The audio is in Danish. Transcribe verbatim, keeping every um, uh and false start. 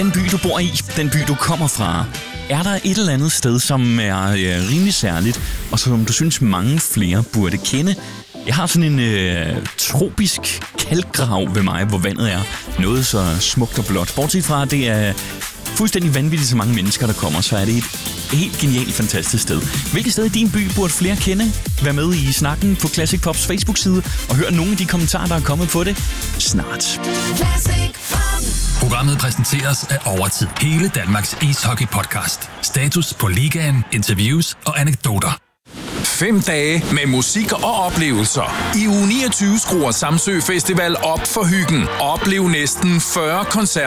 Den by, du bor i, den by, du kommer fra, er der et eller andet sted, som er øh, rimelig særligt, og som du synes mange flere burde kende? Jeg har sådan en øh, tropisk kalkgrav ved mig, hvor vandet er noget så smukt og blåt. Bortset fra, det er fuldstændig vanvittigt så mange mennesker, der kommer, så er det et helt genialt, fantastisk sted. Hvilket sted i din by burde flere kende? Vær med i snakken på Classic Pops Facebook-side og hør nogle af de kommentarer, der er kommet på det snart. Programmet præsenteres af Overtid. Hele Danmarks ishockey-podcast. Status på ligaen, interviews og anekdoter. Fem dage med musik og oplevelser. I uge niogtyve skruer Samsø Festival op for hyggen. Oplev næsten fyrre koncerter